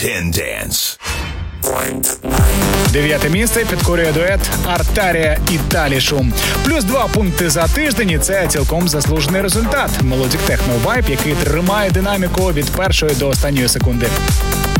10 Dance. 9-те місце підкорює дует Артарія і Талішу. Плюс 2 пункти за тиждень, і це цілком заслужений результат. Melodic Techno Vibe, який тримає динаміку від першої до останньої секунди.